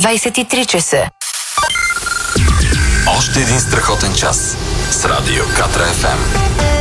23 часа. Още един страхотен час с Радио Катра FM.